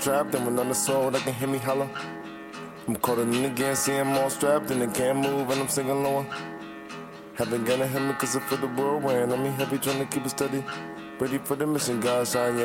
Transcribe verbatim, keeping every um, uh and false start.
trapped, and when on the soul, they can hear me holler. I'm colder than again, see I'm all strapped, and they can't move, and I'm singing lower. Haven't gonna hit me cause I feel the whirlwind. I mean, happy trying to keep it steady. Ready for the mission, God, shine.